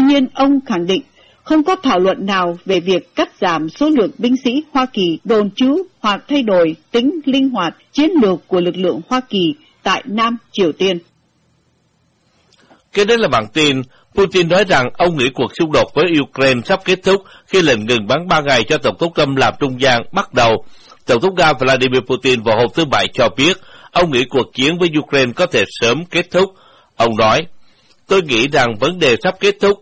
nhiên ông khẳng định không có thảo luận nào về việc cắt giảm số lượng binh sĩ Hoa Kỳ đồn trú hoặc thay đổi tính linh hoạt chiến lược của lực lượng Hoa Kỳ tại Nam Triều Tiên. Kế đến là bản tin, Putin nói rằng ông nghĩ cuộc xung đột với Ukraine sắp kết thúc khi lệnh ngừng bắn 3 ngày cho Tổng thống Trump làm trung gian bắt đầu. Tổng thống Nga Vladimir Putin vào hôm thứ Bảy cho biết ông nghĩ cuộc chiến với Ukraine có thể sớm kết thúc. Ông nói, tôi nghĩ rằng vấn đề sắp kết thúc.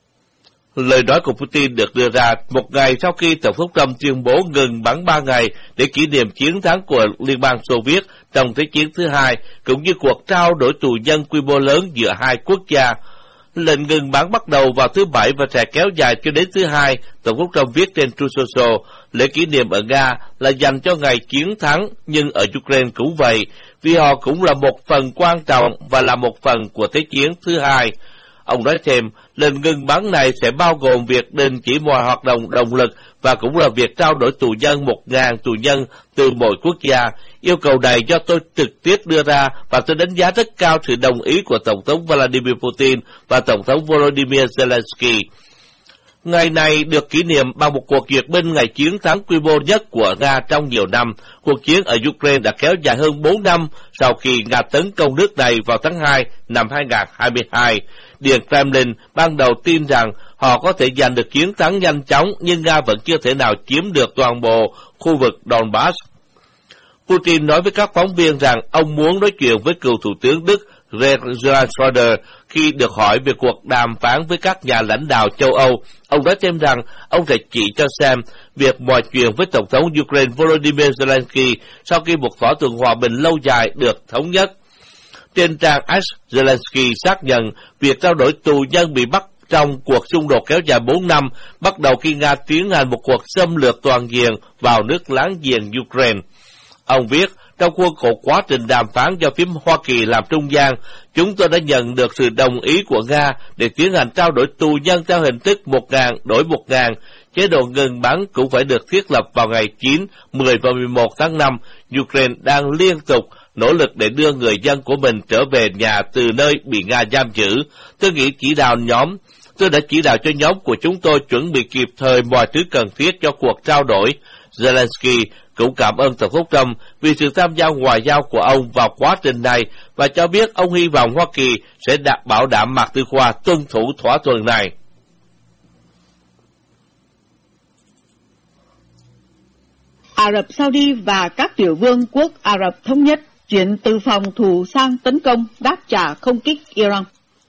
Lời nói của Putin được đưa ra một ngày sau khi Tổng thống Trump tuyên bố ngừng bắn 3 ngày để kỷ niệm chiến thắng của Liên bang Xô Viết trong Thế chiến thứ hai, cũng như cuộc trao đổi tù nhân quy mô lớn giữa hai quốc gia. Lệnh ngừng bắn bắt đầu vào thứ Bảy và sẽ kéo dài cho đến thứ Hai, Tổng thống Trump viết trên Truth Social. Lễ kỷ niệm ở Nga là dành cho ngày chiến thắng, nhưng ở Ukraine cũng vậy, vì họ cũng là một phần quan trọng và là một phần của Thế chiến thứ hai. Ông nói thêm, lệnh ngừng bắn này sẽ bao gồm việc đình chỉ mọi hoạt động động lực và cũng là việc trao đổi tù nhân 1.000 tù nhân từ mỗi quốc gia. Yêu cầu này do tôi trực tiếp đưa ra và tôi đánh giá rất cao sự đồng ý của Tổng thống Vladimir Putin và Tổng thống Volodymyr Zelensky. Ngày này được kỷ niệm bằng một cuộc duyệt binh ngày chiến thắng quy mô nhất của Nga trong nhiều năm. Cuộc chiến ở Ukraine đã kéo dài hơn 4 năm sau khi Nga tấn công nước này vào tháng 2 năm 2022. Điện Kremlin ban đầu tin rằng họ có thể giành được chiến thắng nhanh chóng, nhưng Nga vẫn chưa thể nào chiếm được toàn bộ khu vực Donbass. Putin nói với các phóng viên rằng ông muốn nói chuyện với cựu Thủ tướng Đức Gerhard Schröder khi được hỏi về cuộc đàm phán với các nhà lãnh đạo châu Âu. Ông nói thêm rằng ông sẽ chỉ cho xem việc mọi chuyện với Tổng thống Ukraine Volodymyr Zelensky sau khi một thỏa thuận hòa bình lâu dài được thống nhất. Trên trang X, Zelensky xác nhận việc trao đổi tù nhân bị bắt trong cuộc xung đột kéo dài 4 năm, bắt đầu khi Nga tiến hành một cuộc xâm lược toàn diện vào nước láng giềng Ukraine. Ông viết, trong khuôn khổ quá trình đàm phán do phía Hoa Kỳ làm trung gian, chúng tôi đã nhận được sự đồng ý của Nga để tiến hành trao đổi tù nhân theo hình thức 1.000 đổi 1.000. Chế độ ngừng bắn cũng phải được thiết lập vào ngày 9, 10 và 11 tháng 5. Ukraine đang liên tục nỗ lực để đưa người dân của mình trở về nhà từ nơi bị Nga giam giữ. Tôi đã chỉ đạo cho nhóm của chúng tôi chuẩn bị kịp thời mọi thứ cần thiết cho cuộc trao đổi. Zelensky cũng cảm ơn Tổng thống Trump vì sự tham gia ngoại giao của ông vào quá trình này và cho biết ông hy vọng Hoa Kỳ sẽ bảo đảm Mạc Tư Khoa tuân thủ thỏa thuận này. Ả Rập Saudi và các tiểu vương quốc Ả Rập Thống Nhất chuyển từ phòng thủ sang tấn công đáp trả không kích Iran.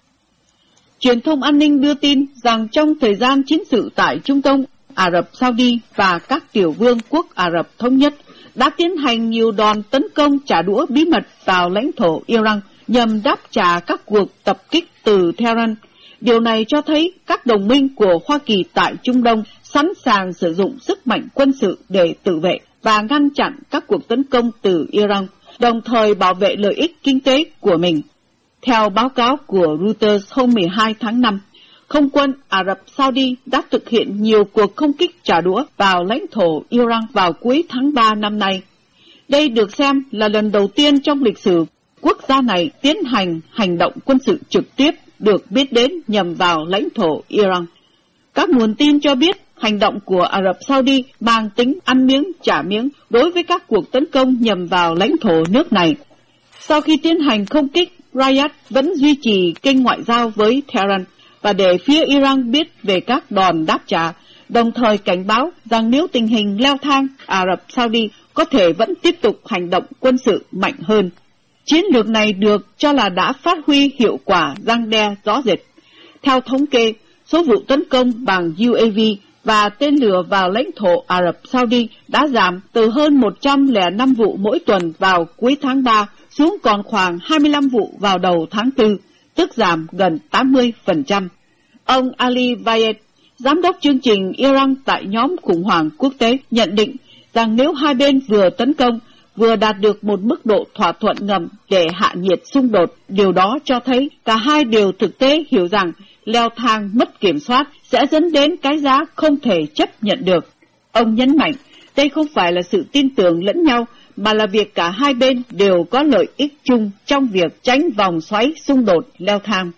Truyền thông an ninh đưa tin rằng trong thời gian chiến sự tại Trung Đông, Ả Rập Saudi và các tiểu vương quốc Ả Rập Thống Nhất đã tiến hành nhiều đòn tấn công trả đũa bí mật vào lãnh thổ Iran nhằm đáp trả các cuộc tập kích từ Tehran. Điều này cho thấy các đồng minh của Hoa Kỳ tại Trung Đông sẵn sàng sử dụng sức mạnh quân sự để tự vệ và ngăn chặn các cuộc tấn công từ Iran, đồng thời bảo vệ lợi ích kinh tế của mình. Theo báo cáo của Reuters hôm 12 tháng 5, không quân Ả Rập Saudi đã thực hiện nhiều cuộc không kích trả đũa vào lãnh thổ Iran vào cuối tháng 3 năm nay. Đây được xem là lần đầu tiên trong lịch sử quốc gia này tiến hành hành động quân sự trực tiếp được biết đến nhằm vào lãnh thổ Iran. Các nguồn tin cho biết hành động của Ả Rập Saudi mang tính ăn miếng trả miếng đối với các cuộc tấn công nhằm vào lãnh thổ nước này. Sau khi tiến hành không kích, Riyadh vẫn duy trì kênh ngoại giao với Tehran và để phía Iran biết về các đòn đáp trả, đồng thời cảnh báo rằng nếu tình hình leo thang, Ả Rập Saudi có thể vẫn tiếp tục hành động quân sự mạnh hơn. Chiến lược này được cho là đã phát huy hiệu quả răn đe rõ rệt. Theo thống kê, số vụ tấn công bằng UAV và tên lửa vào lãnh thổ Ả Rập Saudi đã giảm từ hơn 105 vụ mỗi tuần vào cuối tháng 3 xuống còn khoảng 25 vụ vào đầu tháng 4, tức giảm gần 80%. Ông Ali Vayed, giám đốc chương trình Iran tại nhóm khủng hoảng quốc tế, nhận định rằng nếu hai bên vừa tấn công, vừa đạt được một mức độ thỏa thuận ngầm để hạ nhiệt xung đột, điều đó cho thấy cả hai đều thực tế hiểu rằng leo thang mất kiểm soát sẽ dẫn đến cái giá không thể chấp nhận được. Ông nhấn mạnh, đây không phải là sự tin tưởng lẫn nhau, mà là việc cả hai bên đều có lợi ích chung trong việc tránh vòng xoáy xung đột leo thang.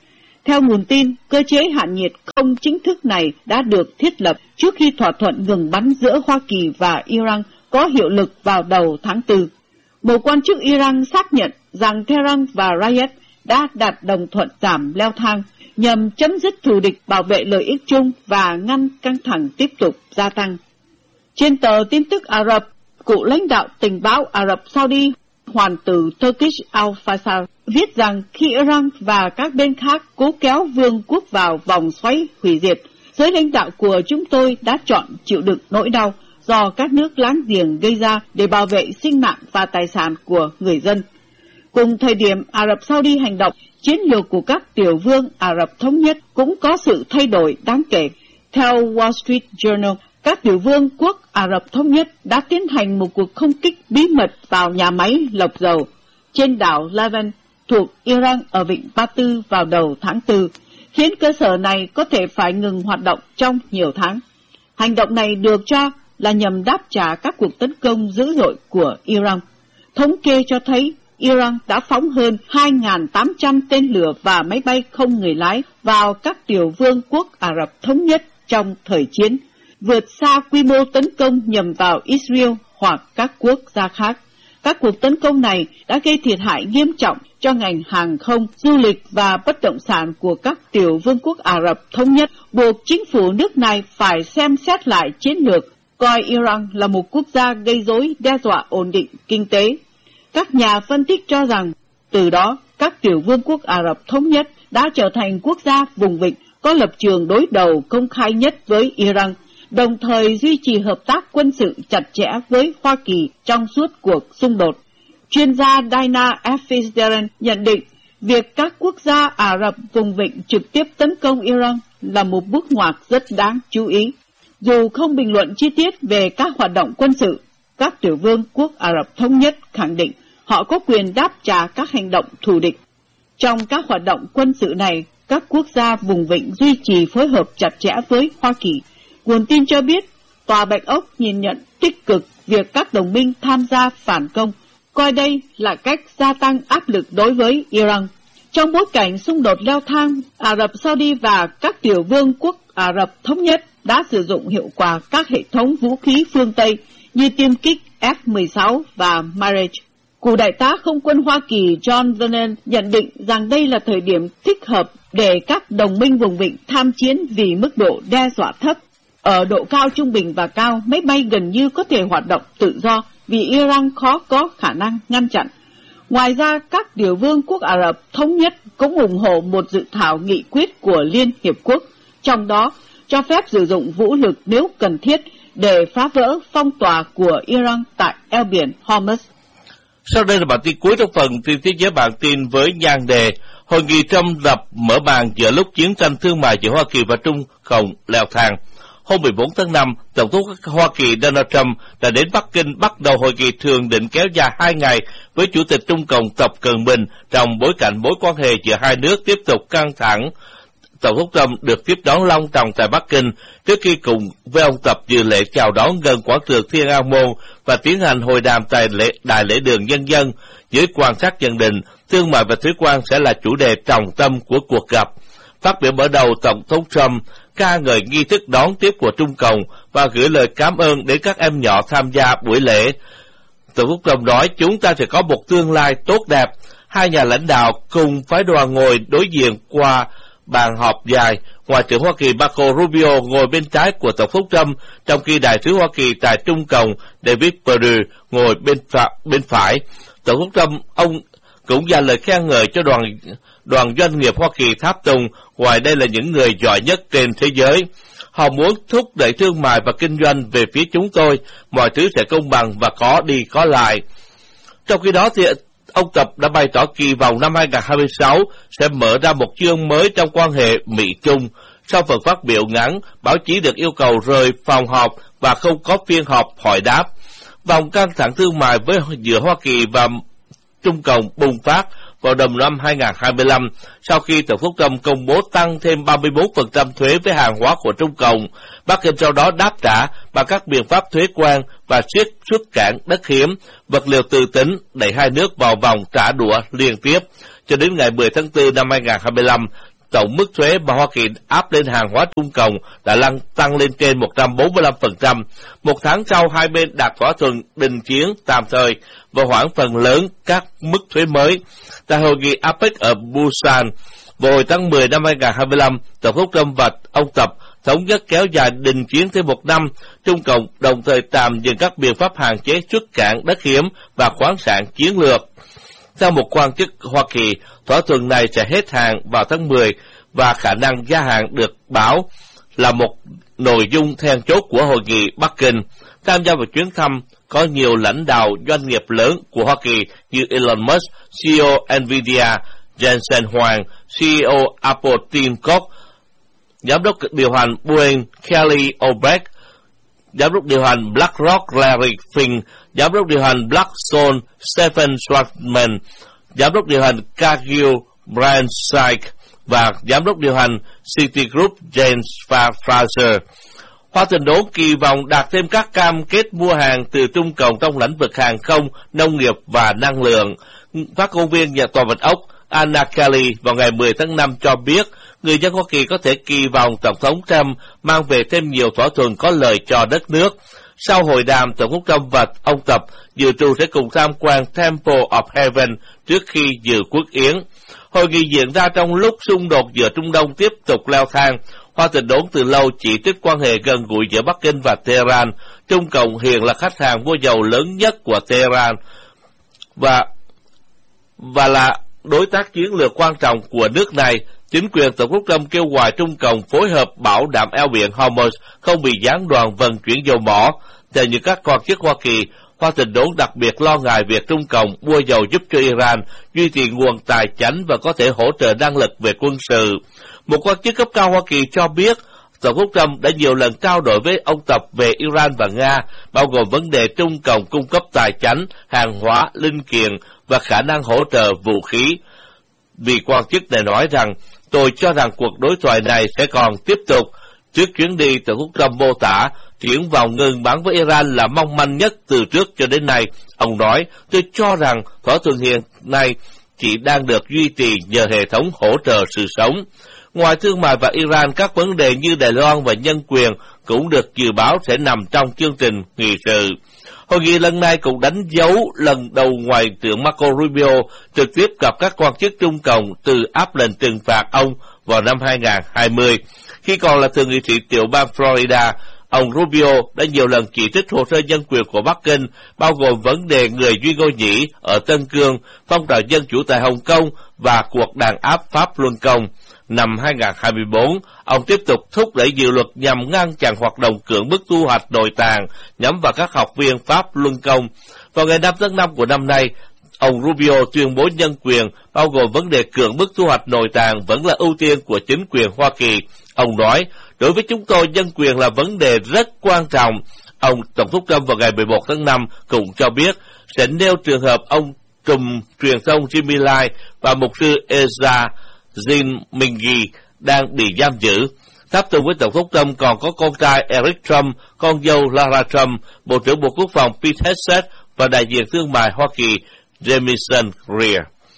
Theo nguồn tin, cơ chế hạ nhiệt không chính thức này đã được thiết lập trước khi thỏa thuận ngừng bắn giữa Hoa Kỳ và Iran có hiệu lực vào đầu tháng 4. Một quan chức Iran xác nhận rằng Tehran và Riyadh đã đạt đồng thuận giảm leo thang nhằm chấm dứt thù địch, bảo vệ lợi ích chung và ngăn căng thẳng tiếp tục gia tăng. Trên tờ tin tức Ả Rập, cựu lãnh đạo tình báo Ả Rập Saudi, hoàng tử Turkish Al-Faisal, viết rằng khi Iran và các bên khác cố kéo vương quốc vào vòng xoáy hủy diệt, giới lãnh đạo của chúng tôi đã chọn chịu đựng nỗi đau do các nước láng giềng gây ra để bảo vệ sinh mạng và tài sản của người dân. Cùng thời điểm Ả Rập Saudi hành động, chiến lược của các tiểu vương Ả Rập Thống Nhất cũng có sự thay đổi đáng kể. Theo Wall Street Journal, các tiểu vương quốc Ả Rập Thống Nhất đã tiến hành một cuộc không kích bí mật vào nhà máy lọc dầu trên đảo Lavan thuộc Iran ở vịnh Ba Tư vào đầu tháng 4, khiến cơ sở này có thể phải ngừng hoạt động trong nhiều tháng. Hành động này được cho là nhằm đáp trả các cuộc tấn công dữ dội của Iran. Thống kê cho thấy Iran đã phóng hơn 2.800 tên lửa và máy bay không người lái vào các tiểu vương quốc Ả Rập Thống Nhất trong thời chiến, vượt xa quy mô tấn công nhằm vào Israel hoặc các quốc gia khác. Các cuộc tấn công này đã gây thiệt hại nghiêm trọng cho ngành hàng không, du lịch và bất động sản của các tiểu vương quốc Ả Rập Thống Nhất, buộc chính phủ nước này phải xem xét lại chiến lược, coi Iran là một quốc gia gây rối đe dọa ổn định kinh tế. Các nhà phân tích cho rằng, từ đó, các tiểu vương quốc Ả Rập Thống Nhất đã trở thành quốc gia vùng vịnh có lập trường đối đầu công khai nhất với Iran, đồng thời duy trì hợp tác quân sự chặt chẽ với Hoa Kỳ trong suốt cuộc xung đột. Chuyên gia Dina Fitzgerald nhận định, việc các quốc gia Ả Rập vùng vịnh trực tiếp tấn công Iran là một bước ngoặt rất đáng chú ý. Dù không bình luận chi tiết về các hoạt động quân sự, các tiểu vương quốc Ả Rập Thống Nhất khẳng định họ có quyền đáp trả các hành động thù địch. Trong các hoạt động quân sự này, các quốc gia vùng vịnh duy trì phối hợp chặt chẽ với Hoa Kỳ. Nguồn tin cho biết, Tòa Bạch Ốc nhìn nhận tích cực việc các đồng minh tham gia phản công, coi đây là cách gia tăng áp lực đối với Iran. Trong bối cảnh xung đột leo thang, Ả Rập Saudi và các tiểu vương quốc Ả Rập Thống Nhất đã sử dụng hiệu quả các hệ thống vũ khí phương Tây như tiêm kích F-16 và Mirage. Cựu đại tá không quân Hoa Kỳ John Vernon nhận định rằng đây là thời điểm thích hợp để các đồng minh vùng vịnh tham chiến vì mức độ đe dọa thấp. Ở độ cao trung bình và cao, máy bay gần như có thể hoạt động tự do vì Iran khó có khả năng ngăn chặn. Ngoài ra, các tiểu vương quốc Ả Rập Thống Nhất cũng ủng hộ một dự thảo nghị quyết của Liên Hiệp Quốc, trong đó cho phép sử dụng vũ lực nếu cần thiết để phá vỡ phong tỏa của Iran tại eo biển Hormuz. Sau đây là bản tin cuối trong phần tin thế giới bản tin với nhan đề Hội nghị Trump lập mở màn giữa lúc chiến tranh thương mại giữa Hoa Kỳ và Trung Cộng leo thang. Hôm 14 tháng 5, Tổng thống Hoa Kỳ Donald Trump đã đến Bắc Kinh bắt đầu hội nghị thường định kéo dài 2 ngày với Chủ tịch Trung Cộng Tập Cận Bình trong bối cảnh mối quan hệ giữa hai nước tiếp tục căng thẳng. Tổng thống Trump được tiếp đón long trọng tại Bắc Kinh trước khi cùng với ông Tập dự lễ chào đón gần quảng trường Thiên An Môn và tiến hành hội đàm tại Đại lễ đường Nhân dân. Giới quan sát nhận định thương mại và thuế quan sẽ là chủ đề trọng tâm của cuộc gặp. Phát biểu mở đầu, Tổng thống Trump ca ngợi nghi thức đón tiếp của Trung Cộng và gửi lời cảm ơn đến các em nhỏ tham gia buổi lễ. Tổng thống Trump nói chúng ta sẽ có một tương lai tốt đẹp. Hai nhà lãnh đạo cùng phái đoàn ngồi đối diện qua bàn họp dài. Ngoại trưởng Hoa Kỳ Marco Rubio ngồi bên trái của Tổng thống Trump, trong khi đại sứ Hoa Kỳ tại Trung Cộng David Perdue ngồi bên phải. Tổng thống Trump ông cũng dành lời khen ngợi cho đoàn doanh nghiệp Hoa Kỳ tháp tùng, ngoài đây là những người giỏi nhất trên thế giới. Họ muốn thúc đẩy thương mại và kinh doanh về phía chúng tôi, mọi thứ sẽ công bằng và có đi có lại. Trong khi đó thì ông Tập đã bày tỏ kỳ vọng năm 2026 sẽ mở ra một chương mới trong quan hệ Mỹ-Trung. Sau phần phát biểu ngắn, báo chí được yêu cầu rời phòng họp và không có phiên họp hỏi đáp. Vòng căng thẳng thương mại giữa Hoa Kỳ và Trung Cộng bùng phát vào đầu năm 2025 sau khi Tổng thống Trump công bố tăng thêm 34% thuế với hàng hóa của Trung Cộng. Bắc Kinh sau đó đáp trả bằng các biện pháp thuế quan và siết xuất cảng đất hiếm, vật liệu tự tính, đẩy hai nước vào vòng trả đũa liên tiếp. Cho đến ngày 10 tháng 4 năm 2025, tổng mức thuế mà Hoa Kỳ áp lên hàng hóa Trung Cộng đã tăng lên trên 145%. Một tháng sau, hai bên đạt thỏa thuận đình chiến tạm thời và hoãn phần lớn các mức thuế mới. Tại hội nghị APEC ở Busan vào hồi tháng 10 năm 2025, Tổng thống Trump và ông Tập thống nhất kéo dài đình chiến thêm một năm. Trung Cộng đồng thời tạm dừng các biện pháp hạn chế xuất cảng đất hiếm và khoáng sản chiến lược. Theo một quan chức Hoa Kỳ, thỏa thuận này sẽ hết hạn vào tháng 10 và khả năng gia hạn được báo là một nội dung then chốt của hội nghị Bắc Kinh. Tham gia vào chuyến thăm có nhiều lãnh đạo doanh nghiệp lớn của Hoa Kỳ như Elon Musk, CEO Nvidia, Jensen Huang, CEO Apple Tim Cook, Giám đốc điều hành Boeing Kelly O'Brien, Giám đốc điều hành BlackRock Larry Fink, Giám đốc điều hành Blackstone Stephen Schwarzman, Giám đốc điều hành Cargill Brian Sykes và Giám đốc điều hành Citigroup James Fraser. Washington đố kỳ vọng đạt thêm các cam kết mua hàng từ Trung Cộng trong lĩnh vực hàng không, nông nghiệp và năng lượng. Phát ngôn viên nhà Tòa Bạch Ốc Anna Kelly vào ngày 10 tháng 5 cho biết người dân Hoa Kỳ có thể kỳ vọng Tổng thống Trump mang về thêm nhiều thỏa thuận có lợi cho đất nước. Sau hội đàm, Tổng thống Trump và ông Tập dự trù sẽ cùng tham quan Temple of Heaven trước khi dự quốc yến. Hội nghị diễn ra trong lúc xung đột giữa Trung Đông tiếp tục leo thang. Hoa Kỳ đốn từ lâu chỉ trích quan hệ gần gũi giữa Bắc Kinh và Tehran. Trung Cộng hiện là khách hàng mua dầu lớn nhất của Tehran và là đối tác chiến lược quan trọng của nước này. Chính quyền Tổng thống Trump kêu gọi Trung Cộng phối hợp bảo đảm eo biển Hormuz không bị gián đoạn vận chuyển dầu mỏ. Theo như các quan chức Hoa Kỳ, Washington đặc biệt lo ngại việc Trung Cộng mua dầu giúp cho Iran duy trì nguồn tài chánh và có thể hỗ trợ năng lực về quân sự. Một quan chức cấp cao Hoa Kỳ cho biết Tổng thống Trump đã nhiều lần trao đổi với ông Tập về Iran và Nga, bao gồm vấn đề Trung Cộng cung cấp tài chánh, hàng hóa, linh kiện và khả năng hỗ trợ vũ khí. Vị quan chức này nói rằng, tôi cho rằng cuộc đối thoại này sẽ còn tiếp tục. Trước chuyến đi, Tổng thống Trump mô tả triển vọng ngừng bắn với Iran là mong manh nhất từ trước cho đến nay. Ông nói, tôi cho rằng thỏa thuận hiện nay chỉ đang được duy trì nhờ hệ thống hỗ trợ sự sống. Ngoài thương mại và Iran, các vấn đề như Đài Loan và nhân quyền cũng được dự báo sẽ nằm trong chương trình nghị sự. Hội nghị lần này cũng đánh dấu lần đầu Ngoại trưởng Marco Rubio trực tiếp gặp các quan chức Trung Cộng từ áp lệnh trừng phạt ông vào năm 2020. Khi còn là thượng nghị sĩ tiểu bang Florida, ông Rubio đã nhiều lần chỉ trích hồ sơ nhân quyền của Bắc Kinh, bao gồm vấn đề người Duy Ngô Nhĩ ở Tân Cương, phong trào dân chủ tại Hồng Kông và cuộc đàn áp Pháp Luân Công. Năm 2024, ông tiếp tục thúc đẩy dự luật nhằm ngăn chặn hoạt động cưỡng bức thu hoạch nội tạng nhắm vào các học viên Pháp Luân Công. Vào ngày 5 tháng 5 của năm nay, ông Rubio tuyên bố nhân quyền, bao gồm vấn đề cưỡng bức thu hoạch nội tạng, vẫn là ưu tiên của chính quyền Hoa Kỳ. Ông nói, đối với chúng tôi, nhân quyền là vấn đề rất quan trọng. Ông Tổng thống Trump vào ngày 11 tháng 5 cũng cho biết sẽ nêu trường hợp ông trùm truyền thông Jimmy Lai và mục sư Ezra Jin Mingi đang bị giam giữ. Tháp tùng với Tổng thống Trump còn có con trai Eric Trump, con dâu Lara Trump, Bộ trưởng Bộ Quốc phòng Pete Hegseth và đại diện thương mại Hoa Kỳ Jamieson Greer.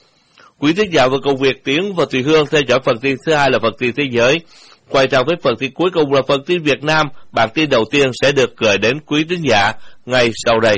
Quý thính giả và công việc tiến vào Thùy Hương theo dõi phần tin thứ hai là phần tin thế giới. Quay trở với phần tin cuối cùng là phần tin Việt Nam. Bản tin đầu tiên sẽ được gửi đến quý thính giả ngay sau đây.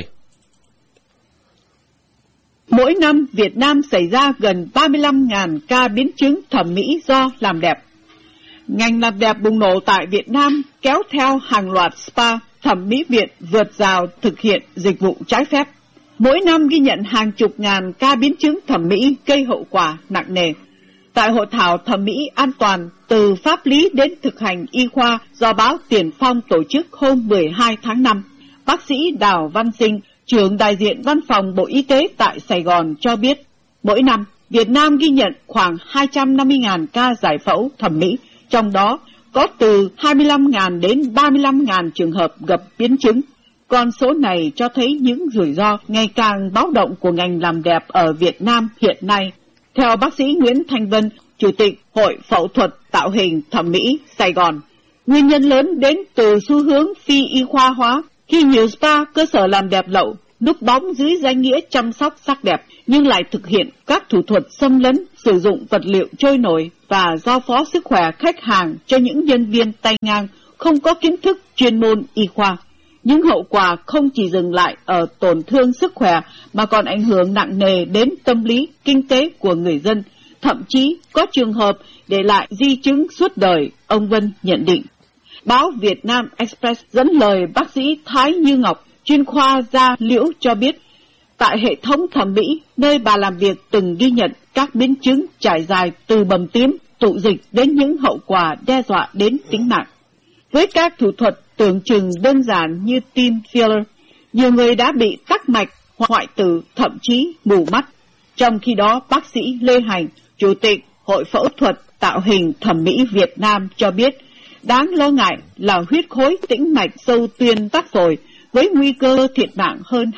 Mỗi năm, Việt Nam xảy ra gần 35.000 ca biến chứng thẩm mỹ do làm đẹp. Ngành làm đẹp bùng nổ tại Việt Nam kéo theo hàng loạt spa, thẩm mỹ viện vượt rào thực hiện dịch vụ trái phép. Mỗi năm ghi nhận hàng chục ngàn ca biến chứng thẩm mỹ gây hậu quả nặng nề. Tại hội thảo thẩm mỹ an toàn từ pháp lý đến thực hành y khoa do báo Tiền Phong tổ chức hôm 12 tháng 5, bác sĩ Đào Văn Sinh, trưởng đại diện Văn phòng Bộ Y tế tại Sài Gòn cho biết, mỗi năm Việt Nam ghi nhận khoảng 250.000 ca giải phẫu thẩm mỹ, trong đó có từ 25.000 đến 35.000 trường hợp gặp biến chứng. Con số này cho thấy những rủi ro ngày càng báo động của ngành làm đẹp ở Việt Nam hiện nay. Theo bác sĩ Nguyễn Thanh Vân, Chủ tịch Hội Phẫu thuật Tạo hình Thẩm mỹ Sài Gòn, nguyên nhân lớn đến từ xu hướng phi y khoa hóa khi nhiều spa cơ sở làm đẹp lậu núp bóng dưới danh nghĩa chăm sóc sắc đẹp, nhưng lại thực hiện các thủ thuật xâm lấn, sử dụng vật liệu trôi nổi và giao phó sức khỏe khách hàng cho những nhân viên tay ngang không có kiến thức chuyên môn y khoa. Những hậu quả không chỉ dừng lại ở tổn thương sức khỏe mà còn ảnh hưởng nặng nề đến tâm lý, kinh tế của người dân, thậm chí có trường hợp để lại di chứng suốt đời, ông Vân nhận định. Báo Việt Nam Express dẫn lời bác sĩ Thái Như Ngọc, chuyên khoa da liễu cho biết, tại hệ thống thẩm mỹ, nơi bà làm việc từng ghi nhận các biến chứng trải dài từ bầm tím, tụ dịch đến những hậu quả đe dọa đến tính mạng. Với các thủ thuật tưởng chừng đơn giản như tiêm filler, nhiều người đã bị tắc mạch, hoại tử, thậm chí mù mắt. Trong khi đó, bác sĩ Lê Hành, Chủ tịch Hội Phẫu thuật Tạo hình Thẩm mỹ Việt Nam cho biết, đáng lo ngại là huyết khối tĩnh mạch sâu tuyên tắc phổi với nguy cơ thiệt mạng hơn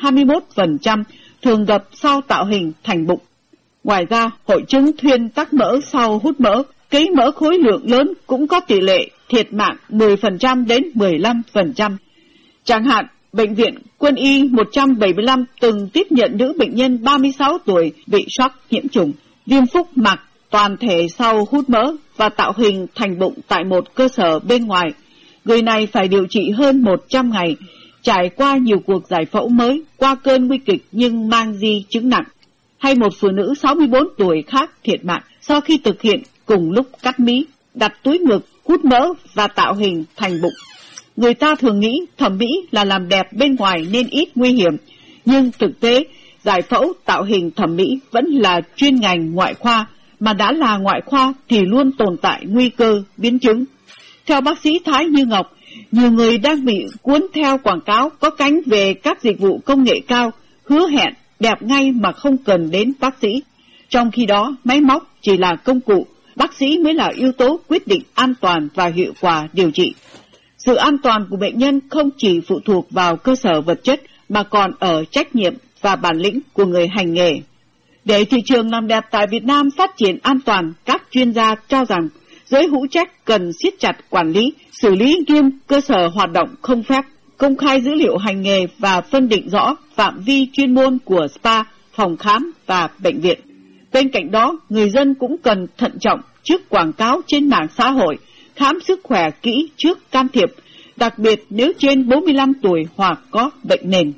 21% thường gặp sau tạo hình thành bụng. Ngoài ra, hội chứng thuyên tắc mỡ sau hút mỡ, cấy mỡ khối lượng lớn cũng có tỷ lệ thiệt mạng 10% đến 15%. Chẳng hạn, Bệnh viện Quân y 175 từng tiếp nhận nữ bệnh nhân 36 tuổi bị sốc nhiễm trùng, viêm phúc mạc toàn thể sau hút mỡ và tạo hình thành bụng tại một cơ sở bên ngoài. Người này phải điều trị hơn 100 ngày, trải qua nhiều cuộc giải phẫu mới, qua cơn nguy kịch nhưng mang di chứng nặng. Hay một phụ nữ 64 tuổi khác thiệt mạng sau khi thực hiện cùng lúc cắt mí, đặt túi ngực, hút mỡ và tạo hình thành bụng. Người ta thường nghĩ thẩm mỹ là làm đẹp bên ngoài nên ít nguy hiểm, nhưng thực tế, giải phẫu tạo hình thẩm mỹ vẫn là chuyên ngành ngoại khoa, mà đã là ngoại khoa thì luôn tồn tại nguy cơ biến chứng. Theo bác sĩ Thái Như Ngọc, nhiều người đang bị cuốn theo quảng cáo có cánh về các dịch vụ công nghệ cao, hứa hẹn đẹp ngay mà không cần đến bác sĩ. Trong khi đó, máy móc chỉ là công cụ, bác sĩ mới là yếu tố quyết định an toàn và hiệu quả điều trị. Sự an toàn của bệnh nhân không chỉ phụ thuộc vào cơ sở vật chất mà còn ở trách nhiệm và bản lĩnh của người hành nghề. Để thị trường làm đẹp tại Việt Nam phát triển an toàn, các chuyên gia cho rằng giới hữu trách cần siết chặt quản lý, xử lý nghiêm cơ sở hoạt động không phép, công khai dữ liệu hành nghề và phân định rõ phạm vi chuyên môn của spa, phòng khám và bệnh viện. Bên cạnh đó, người dân cũng cần thận trọng trước quảng cáo trên mạng xã hội, khám sức khỏe kỹ trước can thiệp, đặc biệt nếu trên 45 tuổi hoặc có bệnh nền.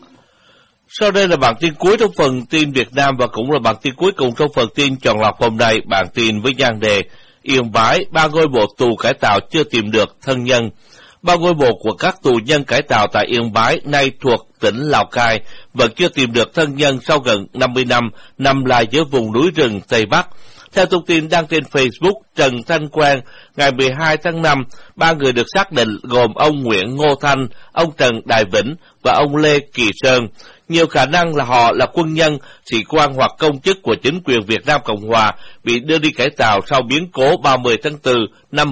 Sau đây là bản tin cuối trong phần tin Việt Nam và cũng là bản tin cuối cùng trong phần tin chọn lọc hôm nay. Bản tin với nhan đề Yên Bái, 3 ngôi mộ tù cải tạo chưa tìm được thân nhân. 3 ngôi mộ của các tù nhân cải tạo tại Yên Bái, nay thuộc tỉnh Lào Cai, vẫn chưa tìm được thân nhân sau gần 50 năm nằm lại giữa vùng núi rừng Tây Bắc. Theo thông tin đăng trên Facebook, Trần Thanh Quang, ngày 12 tháng 5, 3 người được xác định gồm ông Nguyễn Ngô Thanh, ông Trần Đại Vĩnh và ông Lê Kỳ Sơn. Nhiều khả năng là họ là quân nhân, sĩ quan hoặc công chức của chính quyền Việt Nam Cộng Hòa bị đưa đi cải tạo sau biến cố 30 tháng 4 năm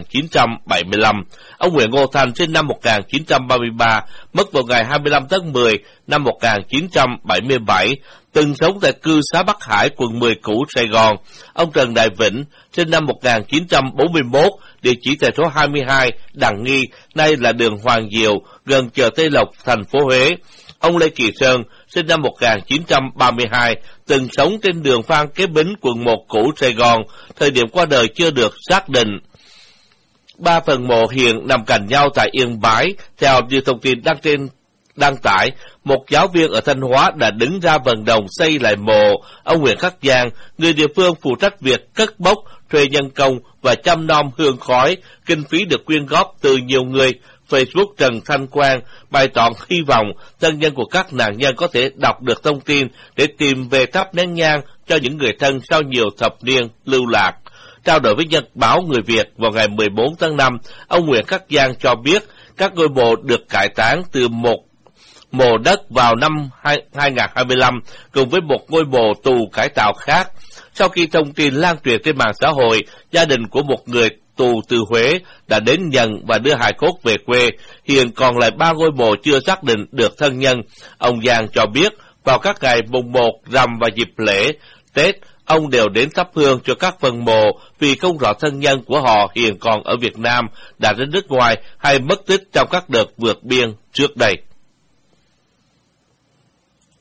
1975. Ông Nguyễn Ngô Thanh sinh năm 1933, mất vào ngày 25 tháng 10 năm 1977, từng sống tại cư xá Bắc Hải, quận 10 cũ, Sài Gòn. Ông Trần Đại Vĩnh, sinh năm 1941, địa chỉ tại số 22 Đặng Nghi, nay là đường Hoàng Diệu, gần chợ Tây Lộc, thành phố Huế. Ông Lê Kỳ Sơn, sinh năm 1932, từng sống trên đường Phan Kế Bính, quận 1 cũ, Sài Gòn, thời điểm qua đời chưa được xác định. 3 phần mộ hiện nằm cạnh nhau tại Yên Bái. Theo như thông tin đăng tải, một giáo viên ở Thanh Hóa đã đứng ra vận động xây lại mộ. Ông Nguyễn Khắc Giang, người địa phương phụ trách việc cất bốc, thuê nhân công và chăm nom hương khói, kinh phí được quyên góp từ nhiều người. Facebook Trần Thanh Quang bày tỏ hy vọng thân nhân của các nạn nhân có thể đọc được thông tin để tìm về thắp nén nhang cho những người thân sau nhiều thập niên lưu lạc. Trao đổi với Nhật báo Người Việt vào ngày 14 tháng 5, ông Nguyễn Khắc Giang cho biết các ngôi mộ được cải táng từ một mộ đất vào năm 2025 cùng với một ngôi mộ tù cải tạo khác. Sau khi thông tin lan truyền trên mạng xã hội, gia đình của một người tù từ Huế đã đến nhận và đưa hài cốt về quê. Hiện còn lại 3 ngôi mộ chưa xác định được thân nhân. Ông Giang cho biết vào các ngày mùng 1, rằm và dịp lễ Tết, ông đều đến thắp hương cho các phần mộ vì không rõ thân nhân của họ hiện còn ở Việt Nam, đã đến nước ngoài hay mất tích trong các đợt vượt biên trước đây.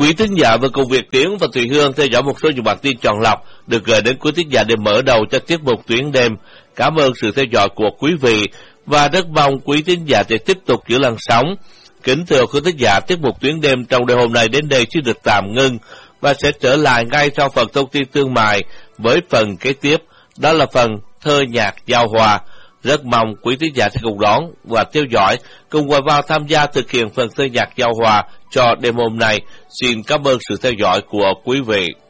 Quý thính giả và cùng Việt Tiến và Thùy Hương theo dõi một số những bản tin chọn lọc được gửi đến quý thính giả để mở đầu cho tiết mục Tuyến đêm. Cảm ơn sự theo dõi của quý vị và rất mong quý thính giả sẽ tiếp tục giữ làn sóng. Kính thưa quý thính giả, tiết mục Tuyến đêm trong đêm hôm nay đến đây sẽ được tạm ngưng và sẽ trở lại ngay sau phần thông tin thương mại với phần kế tiếp, đó là phần thơ nhạc giao hòa. Rất mong quý thính giả sẽ cùng đón và theo dõi, cùng vào tham gia thực hiện phần thơ nhạc giao hòa cho đêm hôm nay. Xin cảm ơn sự theo dõi của quý vị.